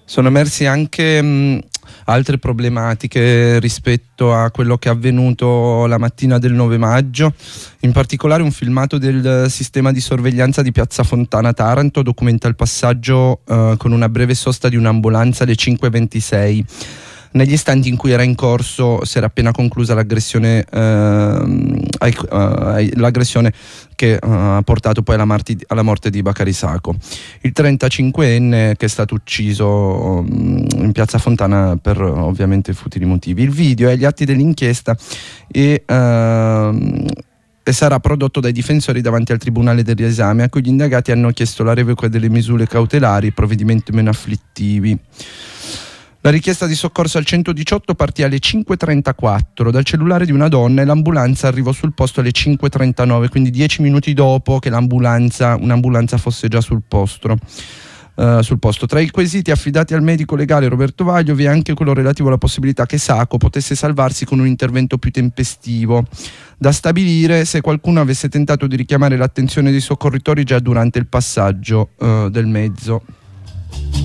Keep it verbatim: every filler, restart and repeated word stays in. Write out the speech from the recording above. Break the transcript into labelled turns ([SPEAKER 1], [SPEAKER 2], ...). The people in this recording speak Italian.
[SPEAKER 1] Sono emersi anche mh, altre problematiche rispetto a quello che è avvenuto la mattina del nove maggio, in particolare un filmato del sistema di sorveglianza di Piazza Fontana Taranto documenta il passaggio eh, con una breve sosta di un'ambulanza alle cinque e ventisei. Negli istanti in cui era in corso si era appena conclusa l'aggressione, ehm, ai, eh, l'aggressione che eh, ha portato poi alla, marti, alla morte di Bakary Sacco, il trentacinquenne che è stato ucciso um, in Piazza Fontana per ovviamente futili motivi. Il video è gli atti dell'inchiesta e, ehm, e sarà prodotto dai difensori davanti al tribunale dell'esame, a cui gli indagati hanno chiesto la revoca delle misure cautelari e provvedimenti meno afflittivi. La richiesta di soccorso al centodiciotto partì alle cinque e trentaquattro dal cellulare di una donna e l'ambulanza arrivò sul posto alle cinque e trentanove, quindi dieci minuti dopo che l'ambulanza, un'ambulanza fosse già sul posto. Uh, sul posto. Tra i quesiti affidati al medico legale Roberto Vaglio vi è anche quello relativo alla possibilità che Sacco potesse salvarsi con un intervento più tempestivo, da stabilire se qualcuno avesse tentato di richiamare l'attenzione dei soccorritori già durante il passaggio uh, del mezzo.